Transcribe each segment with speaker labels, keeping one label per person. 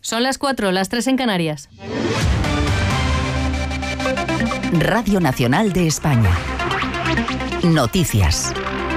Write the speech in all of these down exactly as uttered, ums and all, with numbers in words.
Speaker 1: Son las cuatro, las tres en Canarias.
Speaker 2: Radio Nacional de España. Noticias.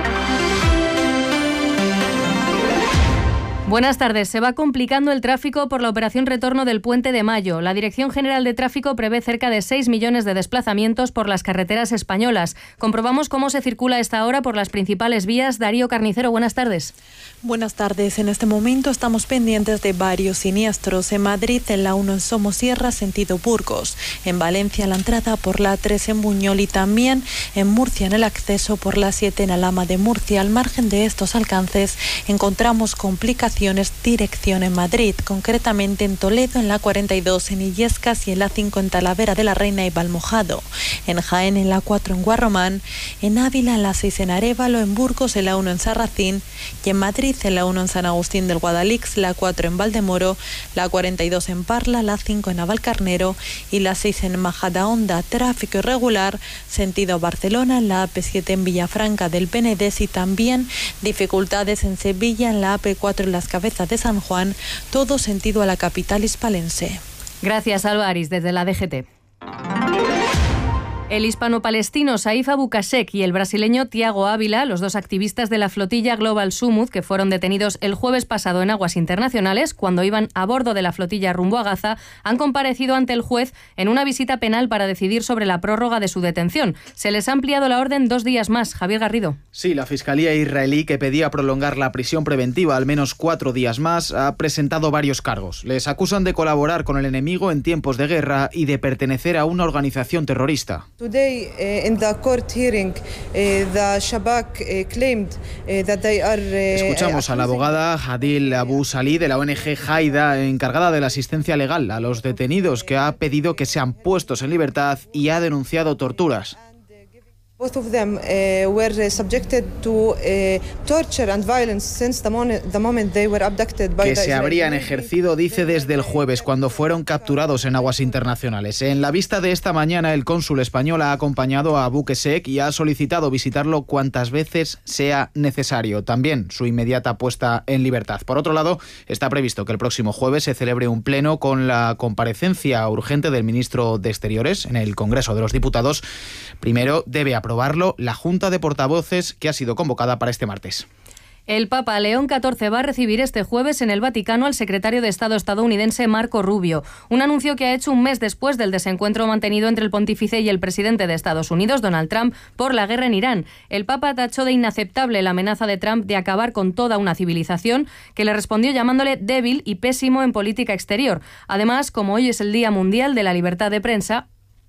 Speaker 1: Buenas tardes. Se va complicando el tráfico por la operación retorno del Puente de Mayo. La Dirección General de Tráfico prevé cerca de seis millones de desplazamientos por las carreteras españolas. Comprobamos cómo se circula a esta hora por las principales vías. Darío Carnicero, buenas tardes.
Speaker 3: Buenas tardes. En este momento estamos pendientes de varios siniestros. En Madrid, en la uno en Somosierra, sentido Burgos. En Valencia, la entrada por la tres en Buñol y también en Murcia, en el acceso por la siete en Alhama de Murcia. Al margen de estos alcances, encontramos complicaciones dirección en Madrid, concretamente en Toledo, en la cuarenta y dos en Illescas y en la cinco en Talavera de la Reina y Valmojado. En Jaén, en la cuatro en Guarromán. En Ávila, en la seis en Arévalo. En Burgos, en la uno en Sarracín. Y en Madrid, en la uno en San Agustín del Guadalix, la cuatro en Valdemoro, la cuarenta y dos en Parla, la cinco en Navalcarnero y la seis en Majadahonda. Tráfico irregular, sentido Barcelona, en la A P siete en Villafranca del Penedés y también dificultades en Sevilla, en la A P cuatro en las Cabezas de San Juan, todo sentido a la capital hispalense.
Speaker 1: Gracias, Álvarez, desde la D G T. El hispano-palestino Saif Abu Kashek y el brasileño Tiago Ávila, los dos activistas de la flotilla Global Sumud, que fueron detenidos el jueves pasado en aguas internacionales cuando iban a bordo de la flotilla rumbo a Gaza, han comparecido ante el juez en una visita penal para decidir sobre la prórroga de su detención. Se les ha ampliado la orden dos días más. Javier Garrido.
Speaker 4: Sí, la Fiscalía israelí, que pedía prolongar la prisión preventiva al menos cuatro días más, ha presentado varios cargos. Les acusan de colaborar con el enemigo en tiempos de guerra y de pertenecer a una organización terrorista.
Speaker 5: Today, uh, in the court hearing, uh, the Shabak uh, claimed uh, that they are. Uh,
Speaker 4: Escuchamos a la abogada Hadil Abu Salih de la O N G Haida, encargada de la asistencia legal a los detenidos, que ha pedido que sean puestos en libertad y ha denunciado torturas.
Speaker 5: Both of them uh, were subjected to uh, torture and violence since the, mon- the moment they were abducted by
Speaker 4: que
Speaker 5: the
Speaker 4: se habrían ejercido, dice, desde el jueves, cuando fueron capturados en aguas internacionales. En la vista de esta mañana, el cónsul español ha acompañado a Abu Kashek y ha solicitado visitarlo cuantas veces sea necesario. También su inmediata puesta en libertad. Por otro lado, está previsto que el próximo jueves se celebre un pleno con la comparecencia urgente del ministro de Exteriores en el Congreso de los Diputados. Primero debe aprobar aprobarlo la Junta de Portavoces, que ha sido convocada para este martes.
Speaker 1: El Papa León catorce va a recibir este jueves en el Vaticano al secretario de Estado estadounidense Marco Rubio, un anuncio que ha hecho un mes después del desencuentro mantenido entre el pontífice y el presidente de Estados Unidos, Donald Trump, por la guerra en Irán. El Papa tachó de inaceptable la amenaza de Trump de acabar con toda una civilización, que le respondió llamándole débil y pésimo en política exterior. Además, como hoy es el Día Mundial de la Libertad de Prensa,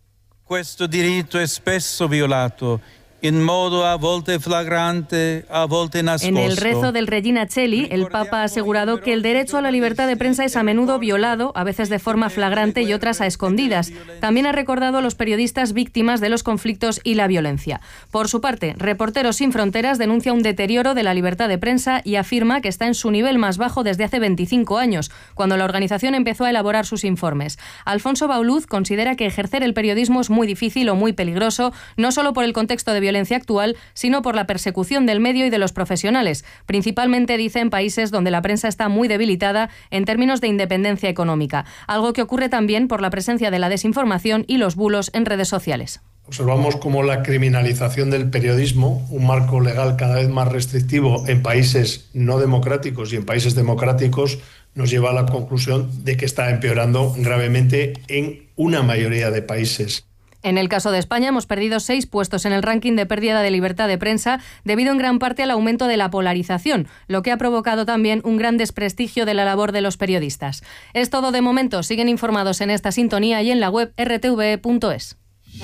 Speaker 6: questo diritto è spesso violato in modo a volte flagrante, a volte nascosto.
Speaker 1: En el rezo del Regina Coeli, el Papa ha asegurado que el derecho a la libertad de prensa es a menudo violado, a veces de forma flagrante y otras a escondidas. También ha recordado a los periodistas víctimas de los conflictos y la violencia. Por su parte, Reporteros Sin Fronteras denuncia un deterioro de la libertad de prensa y afirma que está en su nivel más bajo desde hace veinticinco años, cuando la organización empezó a elaborar sus informes. Alfonso Bauluz considera que ejercer el periodismo es muy difícil o muy peligroso, no solo por el contexto de violencia actual, sino por la persecución del medio y de los profesionales, principalmente, dice, en países donde la prensa está muy debilitada en términos de independencia económica, algo que ocurre también por la presencia de la desinformación y los bulos en redes sociales.
Speaker 7: Observamos cómo la criminalización del periodismo, un marco legal cada vez más restrictivo en países no democráticos y en países democráticos, nos lleva a la conclusión de que está empeorando gravemente en una mayoría de países.
Speaker 1: En el caso de España hemos perdido seis puestos en el ranking de pérdida de libertad de prensa debido en gran parte al aumento de la polarización, lo que ha provocado también un gran desprestigio de la labor de los periodistas. Es todo de momento. Siguen informados en esta sintonía y en la web erre te ve punto es.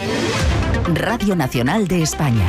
Speaker 2: Radio Nacional de España.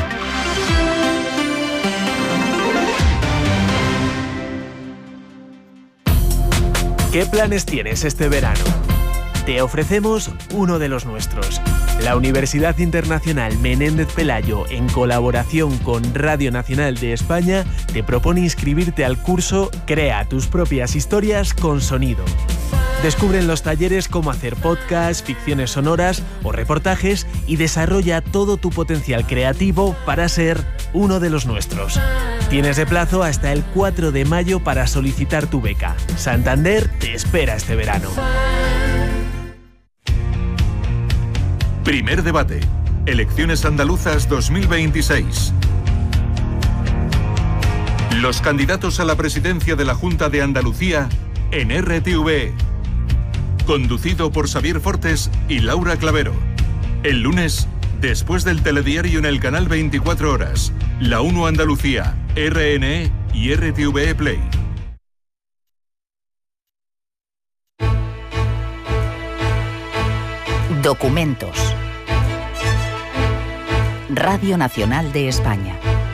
Speaker 8: ¿Qué planes tienes este verano? Te ofrecemos uno de los nuestros. La Universidad Internacional Menéndez Pelayo, en colaboración con Radio Nacional de España, te propone inscribirte al curso Crea tus propias historias con sonido. Descubre en los talleres cómo hacer podcasts, ficciones sonoras o reportajes y desarrolla todo tu potencial creativo para ser uno de los nuestros. Tienes de plazo hasta el cuatro de mayo para solicitar tu beca. Santander te espera este verano.
Speaker 9: Primer debate. Elecciones andaluzas dos mil veintiséis. Los candidatos a la presidencia de la Junta de Andalucía en R T V E. Conducido por Xavier Fortes y Laura Clavero. El lunes, después del telediario en el canal veinticuatro horas, La uno Andalucía, R N E y R T V E Play.
Speaker 2: Documentos. Radio Nacional de España.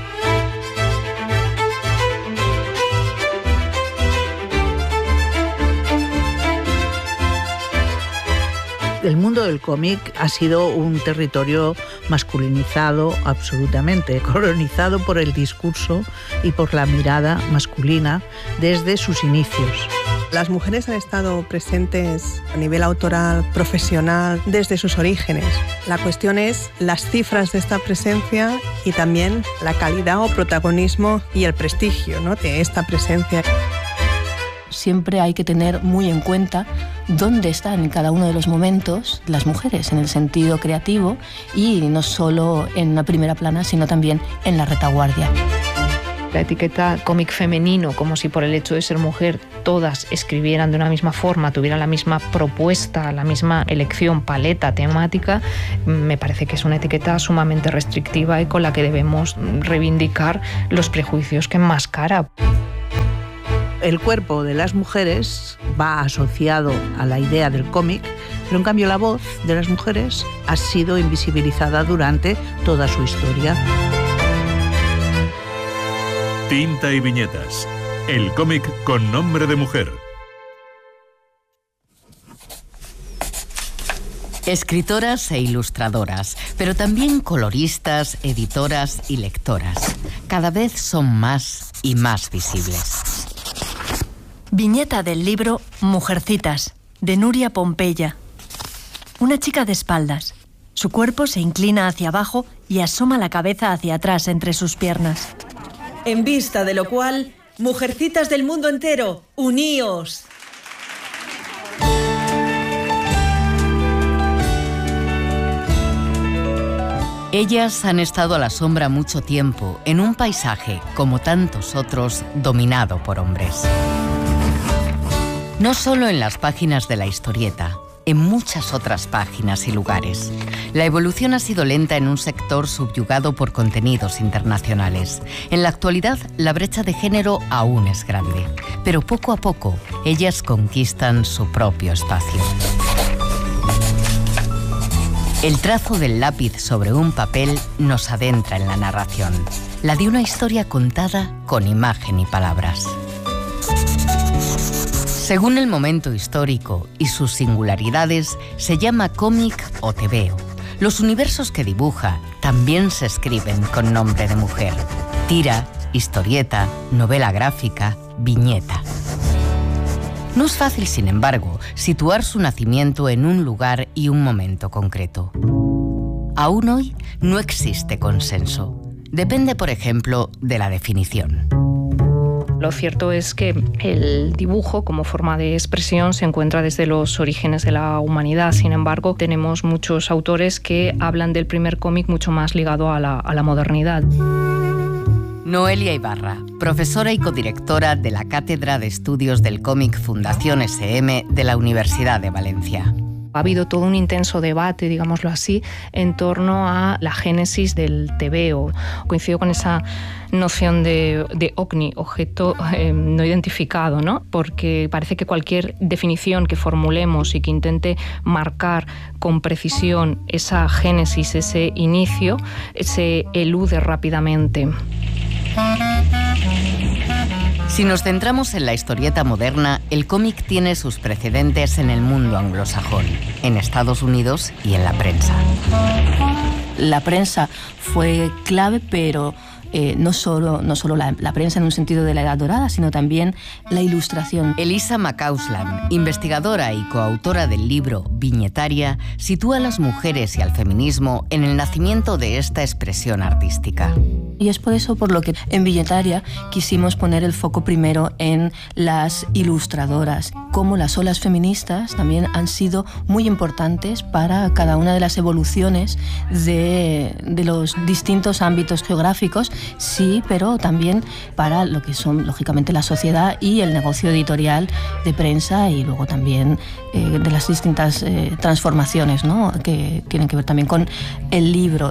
Speaker 10: El mundo del cómic ha sido un territorio masculinizado absolutamente, colonizado por el discurso y por la mirada masculina desde sus inicios.
Speaker 11: Las mujeres han estado presentes a nivel autoral, profesional, desde sus orígenes. La cuestión es las cifras de esta presencia y también la calidad o protagonismo y el prestigio, ¿no?, de esta presencia.
Speaker 12: Siempre hay que tener muy en cuenta dónde están en cada uno de los momentos las mujeres, en el sentido creativo y no solo en la primera plana, sino también en la retaguardia.
Speaker 13: La etiqueta cómic femenino, como si por el hecho de ser mujer todas escribieran de una misma forma, tuvieran la misma propuesta, la misma elección, paleta temática, me parece que es una etiqueta sumamente restrictiva y con la que debemos reivindicar los prejuicios que enmascara.
Speaker 10: El cuerpo de las mujeres va asociado a la idea del cómic, pero en cambio la voz de las mujeres ha sido invisibilizada durante toda su historia.
Speaker 9: Tinta y viñetas. El cómic con nombre de mujer.
Speaker 2: Escritoras e ilustradoras, pero también coloristas, editoras y lectoras. Cada vez son más y más visibles.
Speaker 14: Viñeta del libro Mujercitas, de Nuria Pompeya. Una chica de espaldas. Su cuerpo se inclina hacia abajo y asoma la cabeza hacia atrás entre sus piernas.
Speaker 15: En vista de lo cual, mujercitas del mundo entero, uníos.
Speaker 2: Ellas han estado a la sombra mucho tiempo, en un paisaje, como tantos otros, dominado por hombres. No solo en las páginas de la historieta, en muchas otras páginas y lugares. La evolución ha sido lenta en un sector subyugado por contenidos internacionales. En la actualidad, la brecha de género aún es grande, pero poco a poco, ellas conquistan su propio espacio. El trazo del lápiz sobre un papel nos adentra en la narración, la de una historia contada con imagen y palabras. Según el momento histórico y sus singularidades, se llama cómic o tebeo. Los universos que dibuja también se escriben con nombre de mujer. Tira, historieta, novela gráfica, viñeta. No es fácil, sin embargo, situar su nacimiento en un lugar y un momento concreto. Aún hoy no existe consenso. Depende, por ejemplo, de la definición.
Speaker 13: Lo cierto es que el dibujo como forma de expresión se encuentra desde los orígenes de la humanidad. Sin embargo, tenemos muchos autores que hablan del primer cómic mucho más ligado a la, a la modernidad.
Speaker 2: Noelia Ibarra, profesora y codirectora de la Cátedra de Estudios del Cómic Fundación S M de la Universidad de Valencia.
Speaker 13: Ha habido todo un intenso debate, digámoslo así, en torno a la génesis del tebeo. Coincido con esa noción de, de O C N I, objeto eh, no identificado, ¿no? Porque parece que cualquier definición que formulemos y que intente marcar con precisión esa génesis, ese inicio, se elude rápidamente.
Speaker 2: Si nos centramos en la historieta moderna, el cómic tiene sus precedentes en el mundo anglosajón, en Estados Unidos y en la prensa.
Speaker 12: La prensa fue clave, pero eh, no solo, no solo la, la prensa en un sentido de la Edad Dorada, sino también la ilustración.
Speaker 2: Elisa McCausland, investigadora y coautora del libro Viñetaria, sitúa a las mujeres y al feminismo en el nacimiento de esta expresión artística.
Speaker 12: Y es por eso por lo que en Viñetaria quisimos poner el foco primero en las ilustradoras, como las olas feministas también han sido muy importantes para cada una de las evoluciones de, de los distintos ámbitos geográficos, sí, pero también para lo que son, lógicamente, la sociedad y el negocio editorial de prensa, y luego también eh, de las distintas eh, transformaciones, ¿no?, que tienen que ver también con el libro.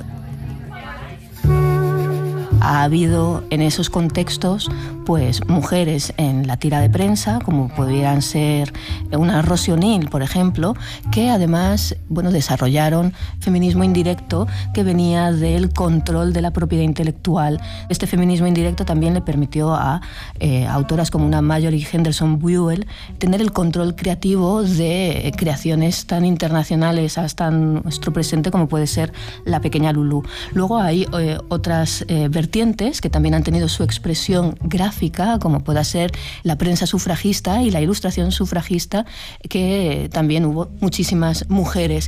Speaker 12: Ha habido en esos contextos pues mujeres en la tira de prensa, como podrían ser una Rosy O'Neill, por ejemplo, que además, bueno, desarrollaron feminismo indirecto que venía del control de la propiedad intelectual. Este feminismo indirecto también le permitió a eh, autoras como una Marjorie Henderson Buell tener el control creativo de creaciones tan internacionales hasta nuestro presente como puede ser La pequeña Lulú. Luego hay eh, otras eh, vertientes que también han tenido su expresión gráfica, como pueda ser la prensa sufragista y la ilustración sufragista, que también hubo muchísimas mujeres.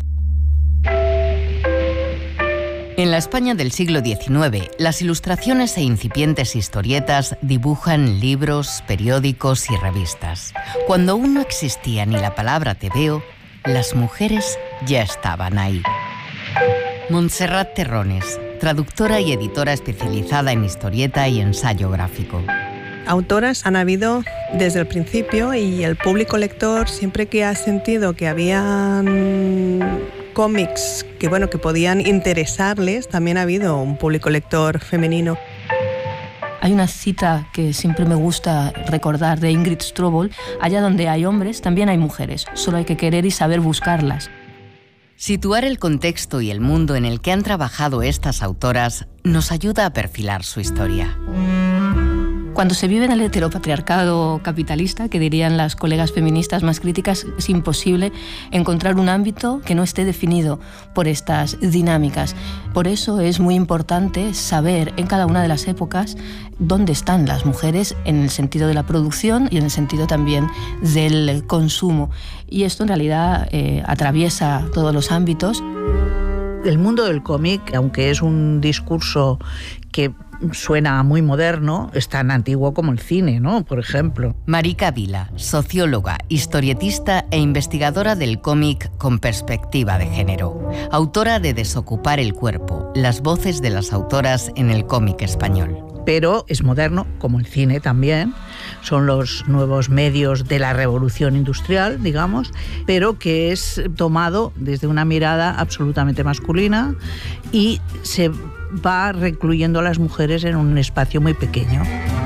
Speaker 2: En la España del siglo diecinueve, las ilustraciones e incipientes historietas dibujan libros, periódicos y revistas. Cuando aún no existía ni la palabra tebeo, las mujeres ya estaban ahí. Montserrat Terrones, traductora y editora especializada en historieta y ensayo gráfico.
Speaker 11: Autoras han habido desde el principio, y el público lector, siempre que ha sentido que habían cómics que, bueno, que podían interesarles, también ha habido un público lector femenino.
Speaker 12: Hay una cita que siempre me gusta recordar de Ingrid Strobel: allá donde hay hombres, también hay mujeres, solo hay que querer y saber buscarlas.
Speaker 2: Situar el contexto y el mundo en el que han trabajado estas autoras nos ayuda a perfilar su historia.
Speaker 12: Cuando se vive en el heteropatriarcado capitalista, que dirían las colegas feministas más críticas, es imposible encontrar un ámbito que no esté definido por estas dinámicas. Por eso es muy importante saber en cada una de las épocas dónde están las mujeres en el sentido de la producción y en el sentido también del consumo. Y esto en realidad eh, atraviesa todos los ámbitos.
Speaker 10: El mundo del cómic, aunque es un discurso que suena muy moderno, es tan antiguo como el cine, ¿no?, por ejemplo.
Speaker 2: Marika Vila, socióloga, historietista e investigadora del cómic con perspectiva de género. Autora de Desocupar el cuerpo, las voces de las autoras en el cómic español.
Speaker 10: Pero es moderno, como el cine también, son los nuevos medios de la revolución industrial, digamos, pero que es tomado desde una mirada absolutamente masculina y se va recluyendo a las mujeres en un espacio muy pequeño.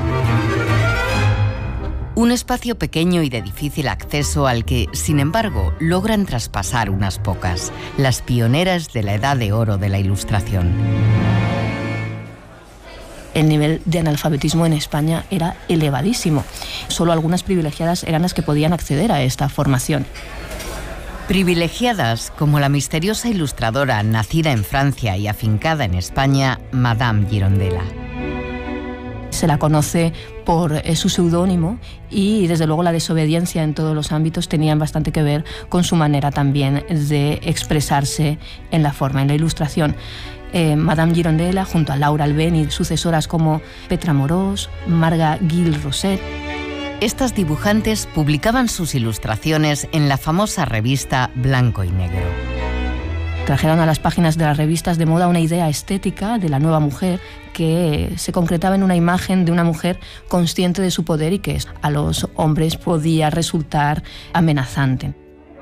Speaker 2: Un espacio pequeño y de difícil acceso al que, sin embargo, logran traspasar unas pocas, las pioneras de la edad de oro de la Ilustración.
Speaker 12: El nivel de analfabetismo en España era elevadísimo. Solo algunas privilegiadas eran las que podían acceder a esta formación.
Speaker 2: Privilegiadas como la misteriosa ilustradora nacida en Francia y afincada en España, Madame Girondella.
Speaker 12: Se la conoce por eh, su seudónimo, y desde luego la desobediencia en todos los ámbitos tenían bastante que ver con su manera también de expresarse en la forma, en la ilustración. Eh, Madame Girondella, junto a Laura Albeni, sucesoras como Petra Morós, Marga Gil Roset.
Speaker 2: Estas dibujantes publicaban sus ilustraciones en la famosa revista Blanco y Negro.
Speaker 12: Trajeron a las páginas de las revistas de moda una idea estética de la nueva mujer que se concretaba en una imagen de una mujer consciente de su poder y que a los hombres podía resultar amenazante.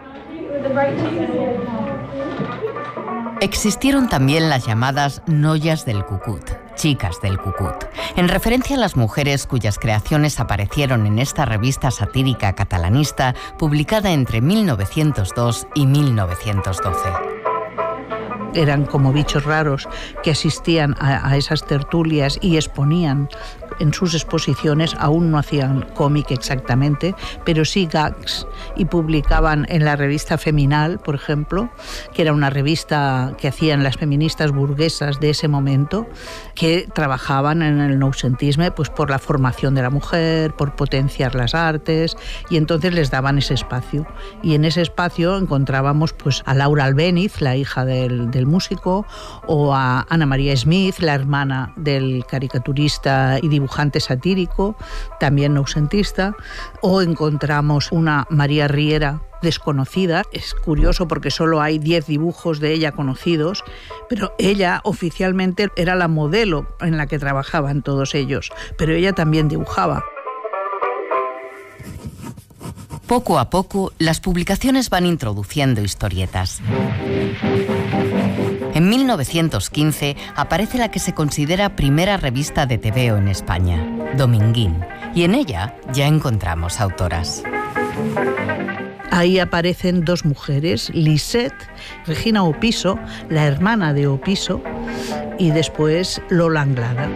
Speaker 2: Existieron también las llamadas noyas del cucut, chicas del cucut, en referencia a las mujeres cuyas creaciones aparecieron en esta revista satírica catalanista publicada entre mil novecientos dos y mil novecientos doce.
Speaker 10: eran como bichos raros que asistían a, a esas tertulias y exponían en sus exposiciones. Aún no hacían cómic exactamente, pero sí gags, y publicaban en la revista Feminal, por ejemplo, que era una revista que hacían las feministas burguesas de ese momento, que trabajaban en el noucentisme pues por la formación de la mujer, por potenciar las artes, y entonces les daban ese espacio. Y en ese espacio encontrábamos pues a Laura Albéniz, la hija del, del músico, o a Ana María Smith, la hermana del caricaturista y dibujante satírico, también noucentista, o encontramos una María Riera desconocida. Es curioso porque solo hay diez dibujos de ella conocidos, pero ella oficialmente era la modelo en la que trabajaban todos ellos, pero ella también dibujaba.
Speaker 2: Poco a poco, las publicaciones van introduciendo historietas. En mil novecientos quince aparece la que se considera primera revista de tebeo en España, Dominguín, y en ella ya encontramos autoras.
Speaker 10: Ahí aparecen dos mujeres, Lisette, Regina Opiso, la hermana de Opiso, y después Lola Anglada.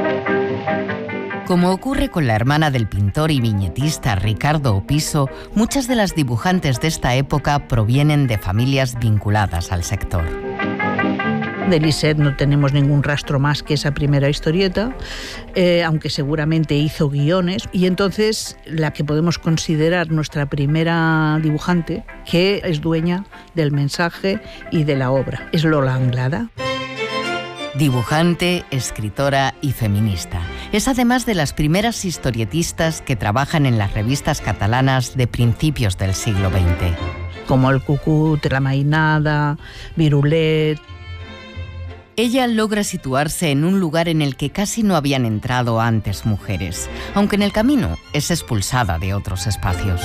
Speaker 2: Como ocurre con la hermana del pintor y viñetista Ricardo Opiso, muchas de las dibujantes de esta época provienen de familias vinculadas al sector.
Speaker 10: De Lisette no tenemos ningún rastro más que esa primera historieta, eh, aunque seguramente hizo guiones, y entonces la que podemos considerar nuestra primera dibujante, que es dueña del mensaje y de la obra, es Lola Anglada.
Speaker 2: Dibujante, escritora y feminista. Es además de las primeras historietistas que trabajan en las revistas catalanas de principios del siglo veinte.
Speaker 10: Como El Cucut, La Mainada, Virulet.
Speaker 2: Ella logra situarse en un lugar en el que casi no habían entrado antes mujeres, aunque en el camino es expulsada de otros espacios.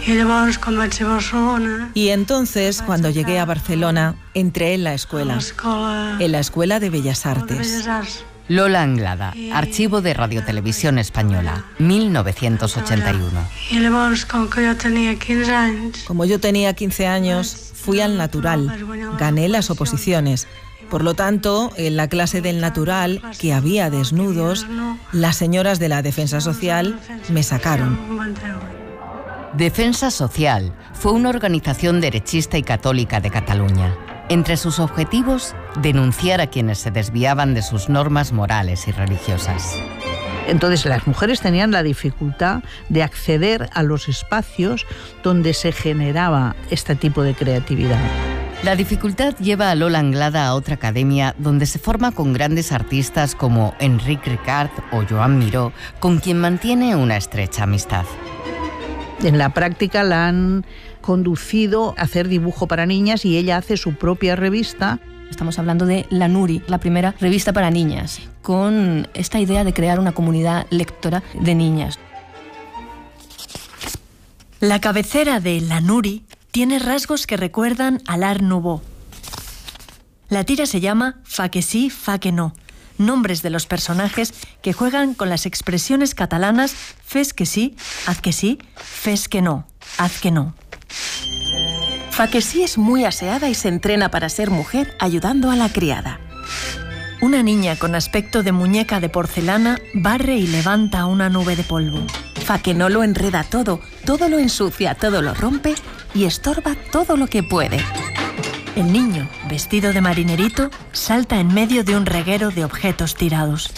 Speaker 16: Y entonces, cuando llegué a Barcelona, entré en la escuela, en la Escuela de Bellas Artes.
Speaker 2: Lola Anglada, Archivo de Radiotelevisión Española, mil novecientos ochenta y uno.
Speaker 16: Como yo tenía quince años, fui al natural, gané las oposiciones. Por lo tanto, en la clase del natural, que había desnudos, las señoras de la Defensa Social me sacaron.
Speaker 2: Defensa Social fue una organización derechista y católica de Cataluña. Entre sus objetivos, denunciar a quienes se desviaban de sus normas morales y religiosas.
Speaker 10: Entonces las mujeres tenían la dificultad de acceder a los espacios donde se generaba este tipo de creatividad.
Speaker 2: La dificultad lleva a Lola Anglada a otra academia donde se forma con grandes artistas como Enric Ricard o Joan Miró, con quien mantiene una estrecha amistad.
Speaker 10: En la práctica la han conducido a hacer dibujo para niñas y ella hace su propia revista.
Speaker 12: Estamos hablando de La Nuri, la primera revista para niñas, con esta idea de crear una comunidad lectora de niñas.
Speaker 14: La cabecera de La Nuri tiene rasgos que recuerdan al Art Nouveau. La tira se llama Fa que sí, fa que no, nombres de los personajes que juegan con las expresiones catalanas fes que sí, haz que sí, fes que no, haz que no.
Speaker 17: Fa que sí es muy aseada y se entrena para ser mujer ayudando a la criada.
Speaker 14: Una niña con aspecto de muñeca de porcelana barre y levanta una nube de polvo.
Speaker 17: Fa que no lo enreda todo, todo lo ensucia, todo lo rompe y estorba todo lo que puede.
Speaker 14: El niño, vestido de marinerito, salta en medio de un reguero de objetos tirados.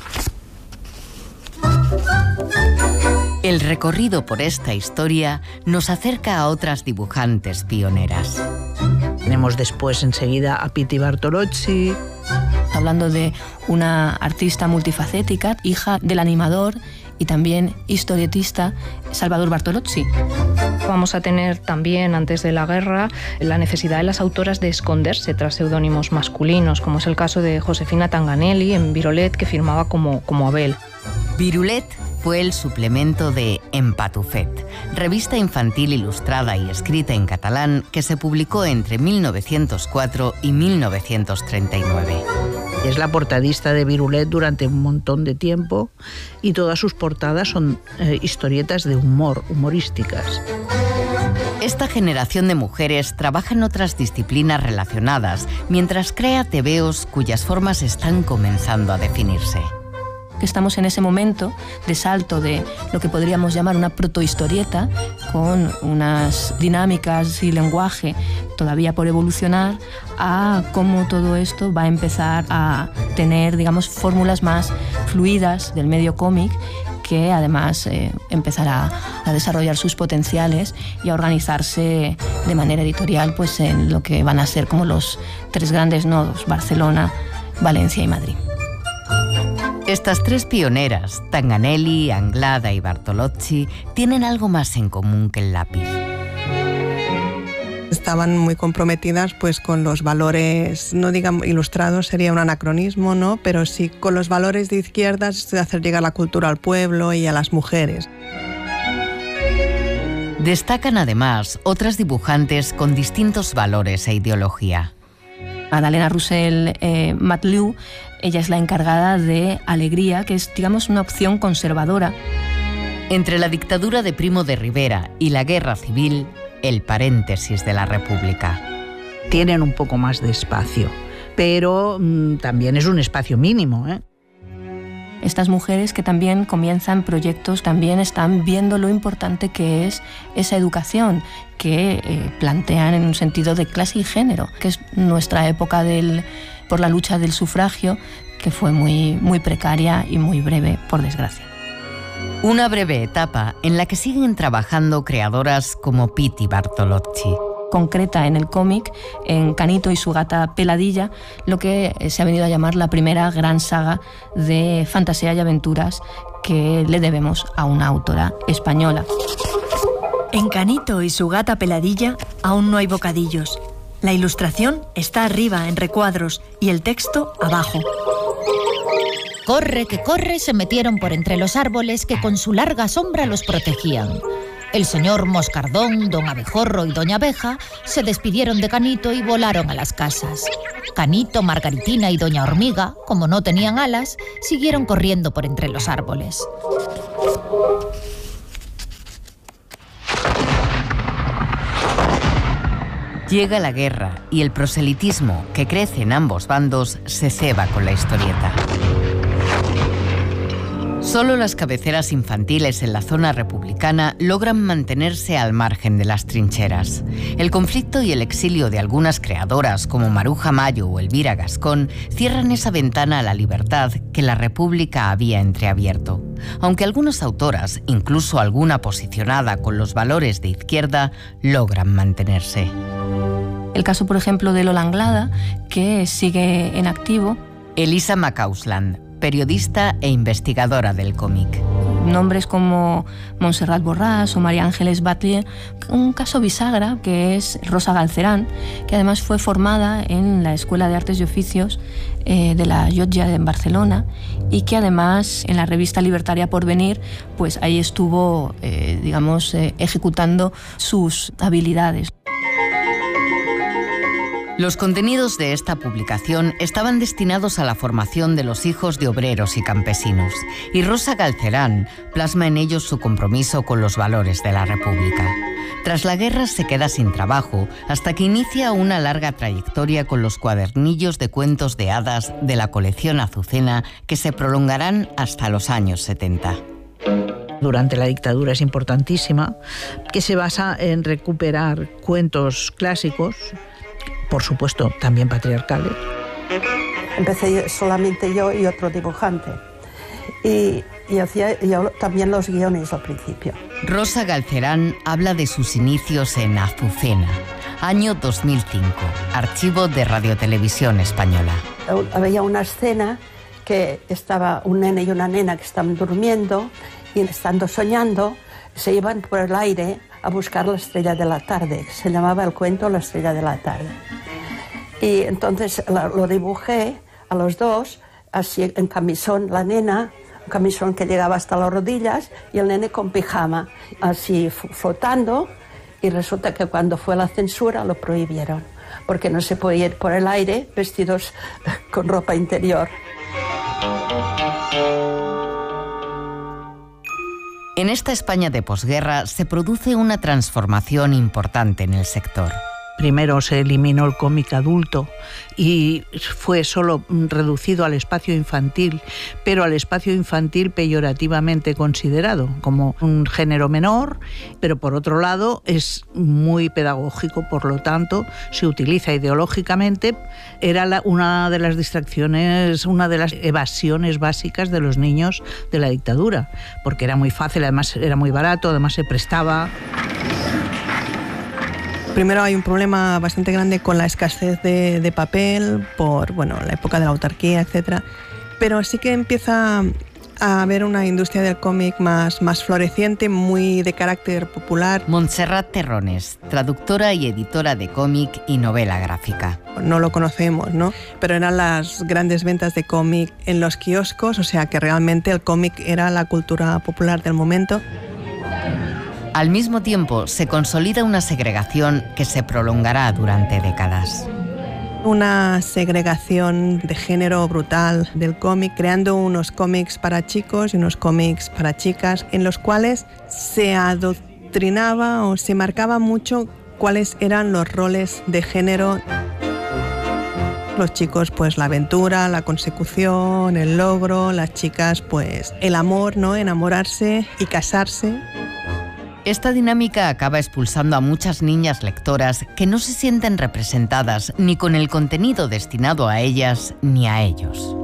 Speaker 2: El recorrido por esta historia nos acerca a otras dibujantes pioneras.
Speaker 10: Tenemos después enseguida a Piti Bartolozzi.
Speaker 12: Hablando de una artista multifacética, hija del animador y también historietista Salvador Bartolozzi.
Speaker 13: Vamos a tener también, antes de la guerra, la necesidad de las autoras de esconderse tras seudónimos masculinos, como es el caso de Josefina Tanganelli en Virulet, que firmaba como, como Abel.
Speaker 2: Virulet fue el suplemento de Empatufet, revista infantil ilustrada y escrita en catalán que se publicó entre mil novecientos cuatro y mil novecientos treinta y nueve.
Speaker 10: Es la portadista de Virulet durante un montón de tiempo y todas sus portadas son eh, historietas de humor, humorísticas.
Speaker 2: Esta generación de mujeres trabaja en otras disciplinas relacionadas, mientras crea tebeos cuyas formas están comenzando a definirse.
Speaker 12: Estamos en ese momento de salto de lo que podríamos llamar una protohistorieta, con unas dinámicas y lenguaje todavía por evolucionar, a cómo todo esto va a empezar a tener, digamos, fórmulas más fluidas del medio cómic, que además eh, empezará a desarrollar sus potenciales y a organizarse de manera editorial pues, en lo que van a ser como los tres grandes nodos, Barcelona, Valencia y Madrid.
Speaker 2: Estas tres pioneras, Tanganelli, Anglada y Bartolozzi, tienen algo más en común que el lápiz.
Speaker 11: Estaban muy comprometidas pues con los valores, no digamos ilustrados, sería un anacronismo, ¿no? Pero sí con los valores de izquierdas, de hacer llegar la cultura al pueblo y a las mujeres.
Speaker 2: Destacan además otras dibujantes con distintos valores e ideología.
Speaker 12: Madalena Roussel eh, Matlieu, ella es la encargada de Alegría, que es, digamos, una opción conservadora.
Speaker 2: Entre la dictadura de Primo de Rivera y la guerra civil, el paréntesis de la República.
Speaker 10: Tienen un poco más de espacio, pero mmm, también es un espacio mínimo, ¿eh?
Speaker 12: Estas mujeres que también comienzan proyectos, también están viendo lo importante que es esa educación que eh, plantean en un sentido de clase y género, que es nuestra época del, por la lucha del sufragio, que fue muy, muy precaria y muy breve, por desgracia.
Speaker 2: Una breve etapa en la que siguen trabajando creadoras como Pitti Bartolozzi.
Speaker 12: Concreta en el cómic, en Canito y su gata Peladilla, lo que se ha venido a llamar la primera gran saga de fantasía y aventuras que le debemos a una autora española.
Speaker 14: En Canito y su gata Peladilla aún no hay bocadillos. La ilustración está arriba en recuadros y el texto abajo.
Speaker 18: Corre que corre se metieron por entre los árboles que con su larga sombra los protegían. El señor Moscardón, don Abejorro y doña Abeja se despidieron de Canito y volaron a las casas. Canito, Margaritina y doña Hormiga, como no tenían alas, siguieron corriendo por entre los árboles.
Speaker 2: Llega la guerra y el proselitismo que crece en ambos bandos se ceba con la historieta. Solo las cabeceras infantiles en la zona republicana logran mantenerse al margen de las trincheras. El conflicto y el exilio de algunas creadoras como Maruja Mayo o Elvira Gascón cierran esa ventana a la libertad que la República había entreabierto. Aunque algunas autoras, incluso alguna posicionada con los valores de izquierda, logran mantenerse.
Speaker 12: El caso, por ejemplo, de Lola Anglada, que sigue en activo.
Speaker 2: Elisa Macausland, periodista e investigadora del cómic.
Speaker 12: Nombres como Montserrat Borràs o María Ángeles Batlle. Un caso bisagra que es Rosa Galcerán, que además fue formada en la Escuela de Artes y Oficios eh, de la Llotja en Barcelona y que además en la revista libertaria Porvenir, pues ahí estuvo, eh, digamos, eh, ejecutando sus habilidades.
Speaker 2: Los contenidos de esta publicación estaban destinados a la formación de los hijos de obreros y campesinos, y Rosa Galcerán plasma en ellos su compromiso con los valores de la República. Tras la guerra se queda sin trabajo, hasta que inicia una larga trayectoria con los cuadernillos de cuentos de hadas de la colección Azucena, que se prolongarán hasta los años setenta.
Speaker 10: Durante la dictadura es importantísima, que se basa en recuperar cuentos clásicos, por supuesto, también patriarcales.
Speaker 19: Empecé solamente yo y otro dibujante. Y, y hacía yo también los guiones al principio.
Speaker 2: Rosa Galcerán habla de sus inicios en Azucena, año dos mil cinco, archivo de Radiotelevisión Española.
Speaker 19: Había una escena que estaba un nene y una nena que estaban durmiendo y estando soñando se iban por el aire a buscar la estrella de la tarde. Se llamaba el cuento La estrella de la tarde. Y entonces lo dibujé a los dos, así en camisón la nena, un camisón que llegaba hasta las rodillas y el nene con pijama, así flotando, y resulta que cuando fue la censura lo prohibieron, porque no se podía ir por el aire vestidos con ropa interior.
Speaker 2: En esta España de posguerra se produce una transformación importante en el sector.
Speaker 10: Primero se eliminó el cómic adulto y fue solo reducido al espacio infantil, pero al espacio infantil peyorativamente considerado como un género menor, pero por otro lado es muy pedagógico, por lo tanto se utiliza ideológicamente. Era la, una de las distracciones, una de las evasiones básicas de los niños de la dictadura, porque era muy fácil, además era muy barato, además se prestaba.
Speaker 11: Primero hay un problema bastante grande con la escasez de, de papel por bueno, la época de la autarquía, etcétera. Pero sí que empieza a haber una industria del cómic más, más floreciente, muy de carácter popular.
Speaker 2: Montserrat Terrones, traductora y editora de cómic y novela gráfica.
Speaker 11: No lo conocemos, ¿no? Pero eran las grandes ventas de cómic en los kioscos, o sea que realmente el cómic era la cultura popular del momento.
Speaker 2: Al mismo tiempo, se consolida una segregación que se prolongará durante décadas.
Speaker 11: Una segregación de género brutal del cómic, creando unos cómics para chicos y unos cómics para chicas, en los cuales se adoctrinaba o se marcaba mucho cuáles eran los roles de género. Los chicos, pues la aventura, la consecución, el logro; las chicas, pues el amor, ¿no? Enamorarse y casarse.
Speaker 2: Esta dinámica acaba expulsando a muchas niñas lectoras que no se sienten representadas ni con el contenido destinado a ellas ni a ellos.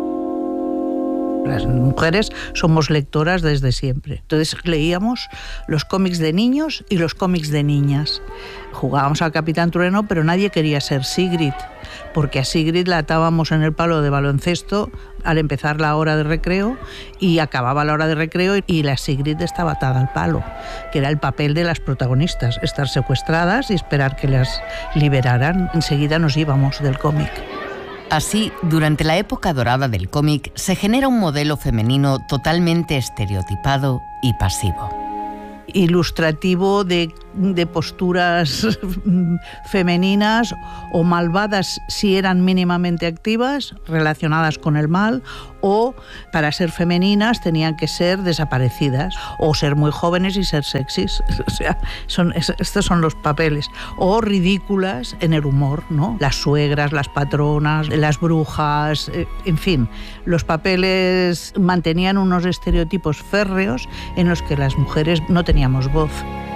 Speaker 10: Las mujeres somos lectoras desde siempre. Entonces leíamos los cómics de niños y los cómics de niñas. Jugábamos al Capitán Trueno, pero nadie quería ser Sigrid, porque a Sigrid la atábamos en el palo de baloncesto al empezar la hora de recreo y acababa la hora de recreo y la Sigrid estaba atada al palo, que era el papel de las protagonistas, estar secuestradas y esperar que las liberaran. Enseguida nos íbamos del cómic.
Speaker 2: Así, durante la época dorada del cómic, se genera un modelo femenino totalmente estereotipado y pasivo.
Speaker 10: Ilustrativo de, de posturas femeninas o malvadas si eran mínimamente activas, relacionadas con el mal, o para ser femeninas tenían que ser desaparecidas, o ser muy jóvenes y ser sexys. O sea, son, estos son los papeles. O ridículas en el humor, ¿no? Las suegras, las patronas, las brujas, en fin. Los papeles mantenían unos estereotipos férreos en los que las mujeres no teníamos voz.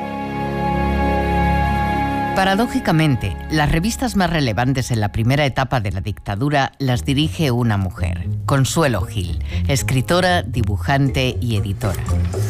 Speaker 2: Paradójicamente, las revistas más relevantes en la primera etapa de la dictadura las dirige una mujer, Consuelo Gil, escritora, dibujante y editora.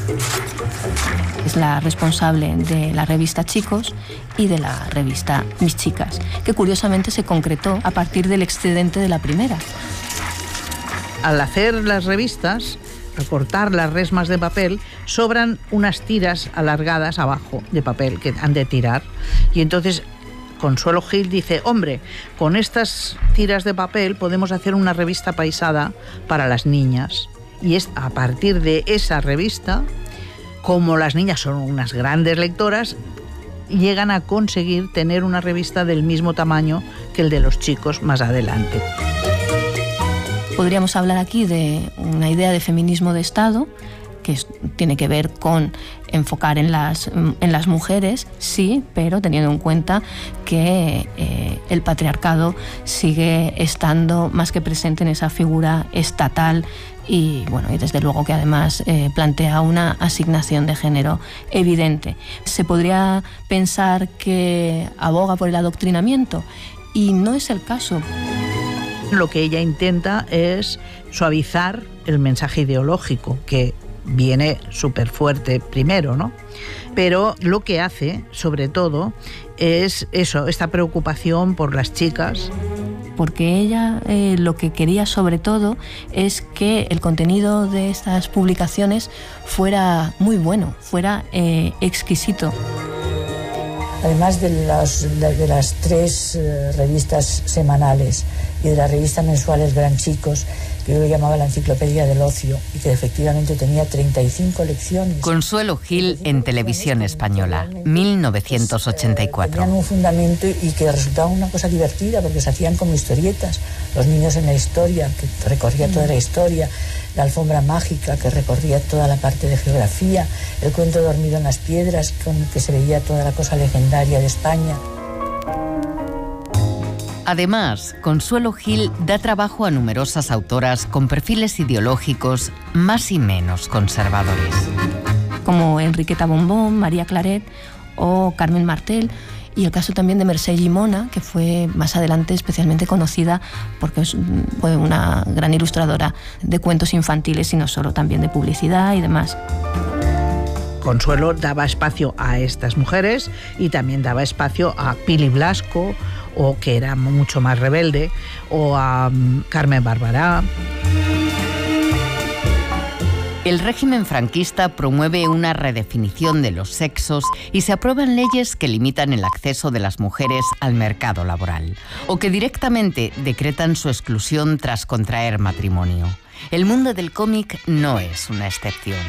Speaker 12: Es la responsable de la revista Chicos y de la revista Mis Chicas, que curiosamente se concretó a partir del excedente de la primera.
Speaker 10: Al hacer las revistas, recortar las resmas de papel, sobran unas tiras alargadas abajo de papel que han de tirar. Y entonces Consuelo Gil dice, hombre, con estas tiras de papel podemos hacer una revista paisada para las niñas. Y es a partir de esa revista, como las niñas son unas grandes lectoras, llegan a conseguir tener una revista del mismo tamaño que el de los chicos más adelante.
Speaker 12: Podríamos hablar aquí de una idea de feminismo de Estado, que es, tiene que ver con enfocar en las, en las mujeres, sí, pero teniendo en cuenta que eh, el patriarcado sigue estando más que presente en esa figura estatal y, bueno, y desde luego que además eh, plantea una asignación de género evidente. Se podría pensar que aboga por el adoctrinamiento y no es el caso.
Speaker 10: Lo que ella intenta es suavizar el mensaje ideológico, que viene súper fuerte primero, ¿no? Pero lo que hace, sobre todo, es eso, esta preocupación por las chicas.
Speaker 12: Porque ella eh, lo que quería sobre todo es que el contenido de estas publicaciones fuera muy bueno, fuera eh, exquisito.
Speaker 20: Además de, los, de las tres uh, revistas semanales y de las revistas mensuales Gran Chicos, que yo llamaba la enciclopedia del ocio y que efectivamente tenía treinta y cinco lecciones.
Speaker 2: Consuelo Gil en Televisión Española, mil novecientos ochenta y cuatro.
Speaker 20: Tenían un fundamento y que resultaba una cosa divertida porque se hacían como historietas. Los niños en la historia, que recorría toda la historia, la alfombra mágica, que recorría toda la parte de geografía, el cuento dormido en las piedras, con que se veía toda la cosa legendaria de España.
Speaker 2: Además, Consuelo Gil da trabajo a numerosas autoras con perfiles ideológicos más y menos conservadores.
Speaker 12: Como Enriqueta Bombón, María Claret o Carmen Martel, y el caso también de Mercè Llimona, que fue más adelante especialmente conocida porque fue una gran ilustradora de cuentos infantiles y no solo, también de publicidad y demás.
Speaker 10: Consuelo daba espacio a estas mujeres y también daba espacio a Pili Blasco, o que era mucho más rebelde, o a um, Carmen Barberá.
Speaker 2: El régimen franquista promueve una redefinición de los sexos y se aprueban leyes que limitan el acceso de las mujeres al mercado laboral, o que directamente decretan su exclusión tras contraer matrimonio. El mundo del cómic no es una excepción.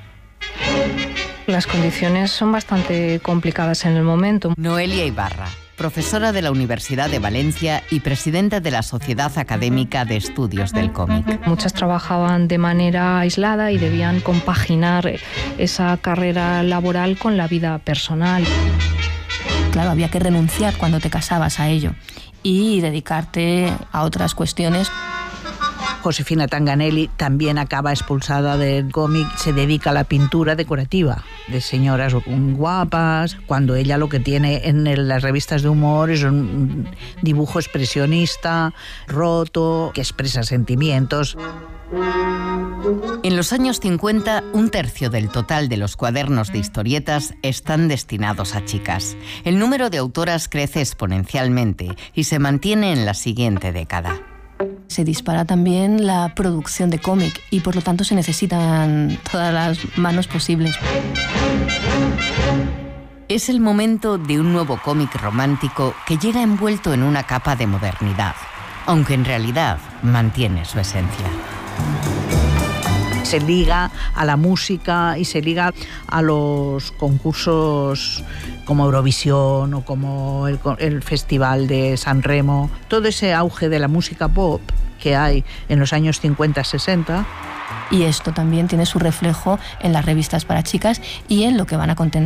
Speaker 13: Las condiciones son bastante complicadas en el momento.
Speaker 2: Noelia Ibarra, profesora de la Universidad de Valencia y presidenta de la Sociedad Académica de Estudios del Cómic.
Speaker 13: Muchas trabajaban de manera aislada y debían compaginar esa carrera laboral con la vida personal.
Speaker 12: Claro, había que renunciar cuando te casabas a ello y dedicarte a otras cuestiones.
Speaker 10: Josefina Tanganelli también acaba expulsada del cómic, se dedica a la pintura decorativa de señoras guapas, cuando ella lo que tiene en las revistas de humor es un dibujo expresionista, roto, que expresa sentimientos.
Speaker 2: En los años cincuenta, un tercio del total de los cuadernos de historietas están destinados a chicas. El número de autoras crece exponencialmente y se mantiene en la siguiente década.
Speaker 12: Se dispara también la producción de cómic y por lo tanto se necesitan todas las manos posibles.
Speaker 2: Es el momento de un nuevo cómic romántico que llega envuelto en una capa de modernidad, aunque en realidad mantiene su esencia.
Speaker 10: Se liga a la música y se liga a los concursos como Eurovisión o como el, el Festival de San Remo. Todo ese auge de la música pop que hay en los años cincuenta sesenta.
Speaker 12: Y esto también tiene su reflejo en las revistas para chicas y en lo que van a contener